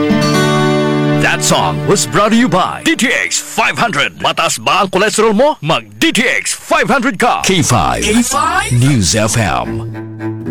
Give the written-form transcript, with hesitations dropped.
That song was brought to you by DTX 500. Mataas ba ang cholesterol mo? Mag DTX 500 ka. K5 News FM.